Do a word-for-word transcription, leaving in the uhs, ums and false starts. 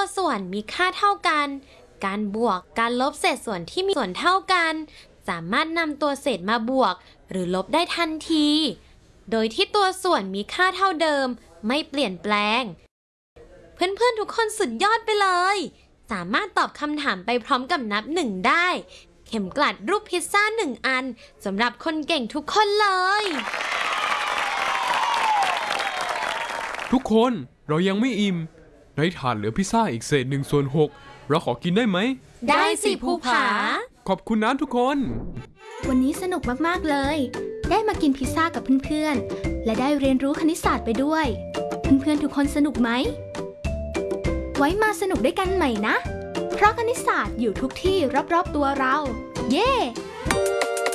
ส่วนมีค่าเท่ากันการบวกการลบเศษส่วนที่มีส่วนเท่ากันสามารถนำตัวเศษมาบวกหรือลบได้ทันทีโดยที่ตัวส่วนมีค่าเท่าเดิมไม่เปลี่ยนแปลงเพื่อนๆทุกคนสุดยอดไปเลยสามารถตอบคำถามไปพร้อมกับนับหนึ่งได้เข็มกลัดรูปพิซซ่าหนึ่งอันสำหรับคนเก่งทุกคนเลยทุกคนเรายังไม่อิ่มในถาดเหลือพิซซ่าอีกเศษหนึ่งส่วนหกเราขอกินได้ไหมได้สิภูผาขอบคุณนะทุกคนวันนี้สนุกมากๆเลยได้มากินพิซซ่ากับเพื่อนๆและได้เรียนรู้คณิตศาสตร์ไปด้วยเพื่อนๆทุกคนสนุกไหมไว้มาสนุกด้วยกันใหม่นะเพราะคณิตศาสตร์อยู่ทุกที่รอบๆตัวเราเย้